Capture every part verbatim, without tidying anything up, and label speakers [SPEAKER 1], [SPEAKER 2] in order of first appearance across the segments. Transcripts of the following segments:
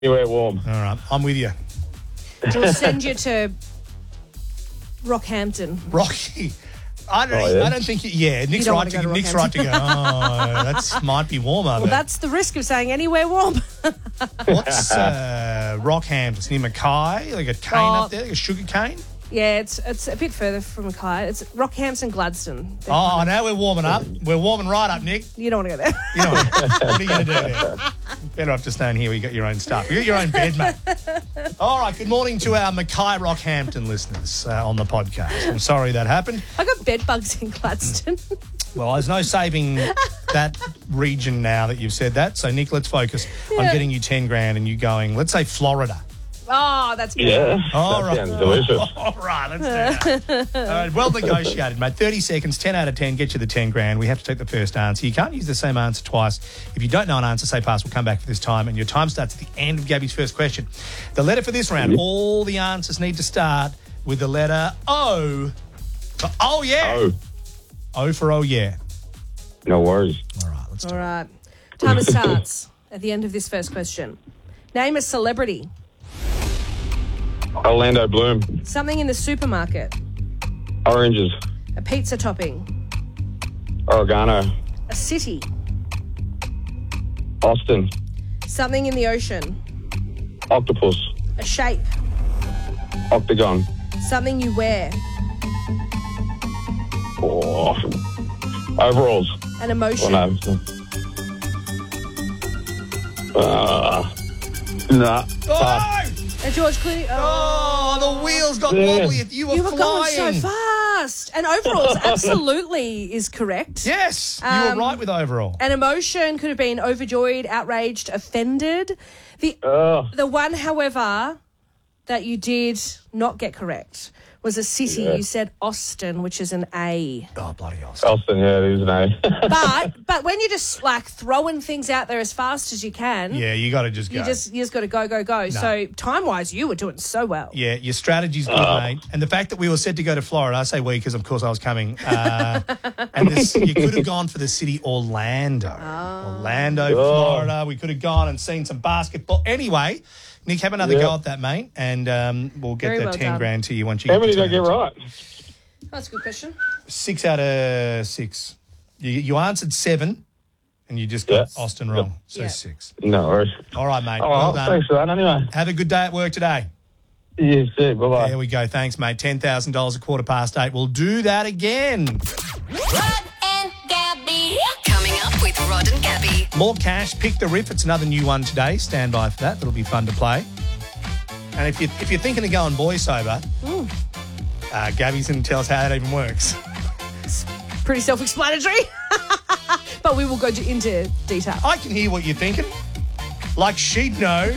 [SPEAKER 1] Anywhere warm.
[SPEAKER 2] All right, I'm with you.
[SPEAKER 3] We'll send you to Rockhampton.
[SPEAKER 2] Rocky. I don't.
[SPEAKER 1] Oh, yeah?
[SPEAKER 2] I don't think. You, yeah, Nick's
[SPEAKER 3] don't
[SPEAKER 2] right
[SPEAKER 3] wanna
[SPEAKER 2] to.
[SPEAKER 3] go to
[SPEAKER 2] Nick's right to go. Oh, that might be warmer.
[SPEAKER 3] Well,
[SPEAKER 2] but
[SPEAKER 3] that's the risk of saying anywhere warm.
[SPEAKER 2] what's uh, Rockhampton? It's near Mackay. Like a cane
[SPEAKER 3] Oh.
[SPEAKER 2] up there, like a sugar cane.
[SPEAKER 3] Yeah, it's it's a bit further from Mackay. It's Rockhampton, Gladstone. They're
[SPEAKER 2] Oh,
[SPEAKER 3] kind
[SPEAKER 2] now we're warming up. We're warming right up, Nick.
[SPEAKER 3] of- you don't want to go there.
[SPEAKER 2] You know what, what are you going to do there? Better off just staying here where you got your own stuff. You got your own bed, mate. All right, good morning to our Mackay Rockhampton listeners uh, on the podcast. I'm sorry that happened.
[SPEAKER 3] I got bed bugs in Gladstone.
[SPEAKER 2] Well, there's no saving that region now that you've said that. So, Nick, let's focus on
[SPEAKER 3] Yeah.
[SPEAKER 2] getting you ten grand and you going, let's say Florida.
[SPEAKER 3] Oh, that's good.
[SPEAKER 1] Yeah.
[SPEAKER 2] All
[SPEAKER 1] that
[SPEAKER 2] right.
[SPEAKER 1] sounds delicious.
[SPEAKER 2] All right, let's do that. All right, well negotiated, mate. thirty seconds, ten out of ten, get you the ten grand. We have to take the first answer. You can't use the same answer twice. If you don't know an answer, say pass. We'll come back for this time. And your time starts at the end of Gabby's first question. The letter for this round, all the answers need to start with the letter O. For oh, yeah.
[SPEAKER 1] Oh,
[SPEAKER 2] O for oh, yeah.
[SPEAKER 1] no worries.
[SPEAKER 2] All right, let's do
[SPEAKER 3] All
[SPEAKER 2] it.
[SPEAKER 3] right. Timer starts at the end of this first question. Name a celebrity.
[SPEAKER 1] Orlando Bloom.
[SPEAKER 3] Something in the supermarket.
[SPEAKER 1] Oranges.
[SPEAKER 3] A pizza topping.
[SPEAKER 1] Oregano.
[SPEAKER 3] A city.
[SPEAKER 1] Austin.
[SPEAKER 3] Something in the ocean.
[SPEAKER 1] Octopus.
[SPEAKER 3] A shape.
[SPEAKER 1] Octagon.
[SPEAKER 3] Something you wear.
[SPEAKER 1] Oh. Overalls.
[SPEAKER 3] An emotion.
[SPEAKER 1] Oh, no. Uh, nah. Pass.
[SPEAKER 2] Oh!
[SPEAKER 3] A George Clooney. Oh,
[SPEAKER 2] Oh, the wheels got
[SPEAKER 1] Yeah.
[SPEAKER 2] wobbly. You were
[SPEAKER 3] you were going
[SPEAKER 2] flying.
[SPEAKER 3] so fast. And overalls absolutely is correct.
[SPEAKER 2] Yes, you
[SPEAKER 3] Um,
[SPEAKER 2] were right with overall.
[SPEAKER 3] An emotion could have been overjoyed, outraged, offended. The
[SPEAKER 1] Oh,
[SPEAKER 3] the one, however, that you did not get correct was a city.
[SPEAKER 1] Yeah.
[SPEAKER 3] You said Austin, which is an A.
[SPEAKER 2] Oh, bloody hell.
[SPEAKER 1] Austin, yeah, it is an A.
[SPEAKER 3] But but when you're just like throwing things out there as fast as you can,
[SPEAKER 2] Yeah, you got to just go.
[SPEAKER 3] you just you just got to go go go. So time wise, you were doing so well.
[SPEAKER 2] Yeah, your strategy's good, mate. And the fact that we were set to go to Florida, I say we because, of course, I was coming. Uh, and this, you could have gone for the city Orlando. Orlando, Florida. We could have gone and seen some basketball. Anyway, Nick, have another
[SPEAKER 1] Yeah.
[SPEAKER 2] go at that, mate. And um, we'll get
[SPEAKER 3] Very
[SPEAKER 2] that
[SPEAKER 3] well
[SPEAKER 2] ten
[SPEAKER 3] done.
[SPEAKER 2] grand to you once you
[SPEAKER 1] How
[SPEAKER 2] get
[SPEAKER 1] many
[SPEAKER 2] the
[SPEAKER 1] did I get
[SPEAKER 2] ten.
[SPEAKER 1] right?
[SPEAKER 3] That's a good question.
[SPEAKER 2] Six out of six. You, you answered seven, and you just got
[SPEAKER 1] Yeah.
[SPEAKER 2] Austin wrong. So
[SPEAKER 3] Yeah.
[SPEAKER 2] six.
[SPEAKER 1] No worries.
[SPEAKER 2] All right, mate.
[SPEAKER 1] Oh,
[SPEAKER 2] well
[SPEAKER 1] well,
[SPEAKER 2] done.
[SPEAKER 1] thanks for that anyway.
[SPEAKER 2] Have a good day at work today.
[SPEAKER 1] You too. Bye-bye.
[SPEAKER 2] There we go. Thanks, mate. ten thousand dollars a quarter past eight. We'll do that again.
[SPEAKER 4] Rod and Gabby. Coming up with Rod and Gabby.
[SPEAKER 2] More cash. Pick the riff. It's another new one today. Stand by for that. That'll be fun to play. And if, you, if you're thinking of going boy sober, uh, Gabby's going to tell us how that even works.
[SPEAKER 3] Pretty self-explanatory, but we will go to, into detail.
[SPEAKER 2] I can hear what you're thinking. Like she'd know.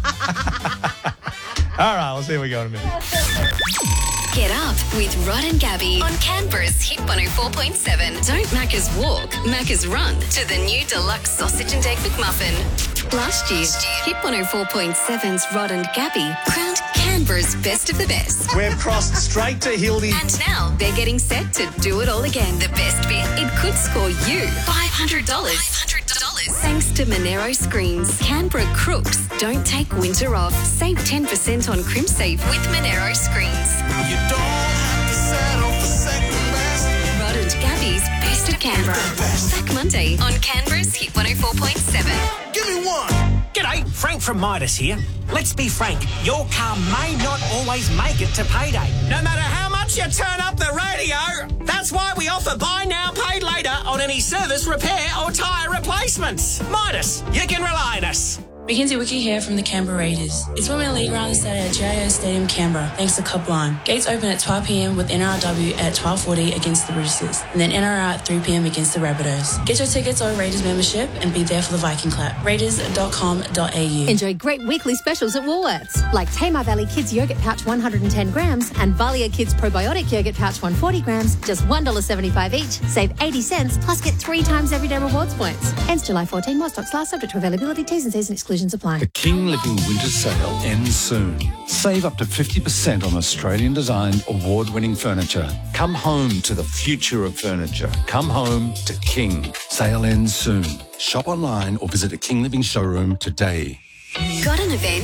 [SPEAKER 2] All right, we'll see how we go in a minute.
[SPEAKER 4] Get up with Rod and Gabby on Canberra's Hit one oh four point seven. Don't Macca's walk, Macca's run to the new deluxe sausage and egg McMuffin. Last year, Hit one oh four point seven's Rod and Gabby crowned Canberra's best of the best.
[SPEAKER 2] We've crossed straight to Hildy.
[SPEAKER 4] And now they're getting set to do it all again. The best bit, it could score you five hundred dollars. five hundred dollars. Thanks to Monero Screens, Canberra crooks don't take winter off. Save ten percent on CrimSafe with Monero Screens.
[SPEAKER 5] You don't have to settle for second best.
[SPEAKER 4] Rod and Gabby's Best of Canberra. Back Monday on Canberra's Hit one oh four point seven.
[SPEAKER 5] Give me one.
[SPEAKER 6] G'day, Frank from Midas here. Let's be frank, your car may not always make it to payday. No matter how much you turn up the radio, that's why we offer buy now, pay later on any service, repair or tyre replacements. Midas, you can rely on us.
[SPEAKER 7] Mackenzie Wiki here from the Canberra Raiders. It's Women League round this Saturday at G I O Stadium, Canberra, thanks to Club Line. Gates open at twelve p.m. with N R L W at twelve forty against the Roosters, and then N R R at three p.m. against the Rabbitohs. Get your tickets or Raiders membership and be there for the Viking clap. raiders dot com dot a u.
[SPEAKER 8] Enjoy great weekly specials at Woolworths, like Tamar Valley Kids Yogurt Pouch one hundred ten grams and Valia Kids Probiotic Yogurt Pouch one hundred forty grams, just one dollar seventy-five each. Save eighty cents, plus get three times everyday rewards points. Ends July fourteenth. More stocks last, subject to availability. T's and C's and exclusions apply.
[SPEAKER 9] The King Living Winter Sale ends soon. Save up to fifty percent on Australian-designed, award-winning furniture. Come home to the future of furniture. Come home to King. Sale ends soon. Shop online or visit a King Living showroom today.
[SPEAKER 4] Got an event